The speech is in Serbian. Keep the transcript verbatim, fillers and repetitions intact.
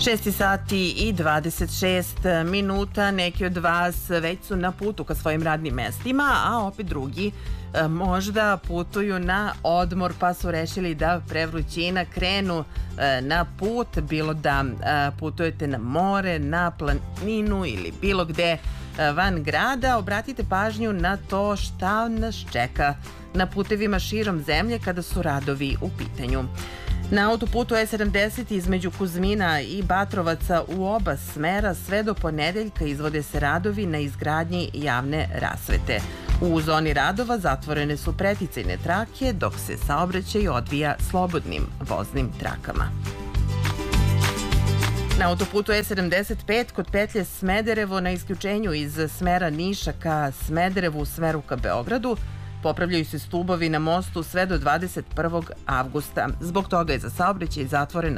šest sati i dvadeset šest minuta, neki od vas već su na putu ka svojim radnim mestima, a opet drugi možda putuju na odmor pa su rešili da pre vrućina krenu na put, bilo da putujete na more, na planinu ili bilo gde van grada. Obratite pažnju na to šta nas čeka na putevima širom zemlje kada su radovi u pitanju. Na autoputu E sedamdeset između Kuzmina i Batrovaca u oba smera sve do ponedeljka izvode se radovi na izgradnji javne rasvete. U zoni radova zatvorene su preticajne trake dok se saobraćaj odvija slobodnim voznim trakama. Na autoputu E sedamdeset pet kod petlje Smederevo na isključenju iz smera Niša ka Smederevu u smeru ka Beogradu popravljaju se stubovi na mostu sve do dvadeset prvog avgusta. Zbog toga je za saobraćaj zatvorena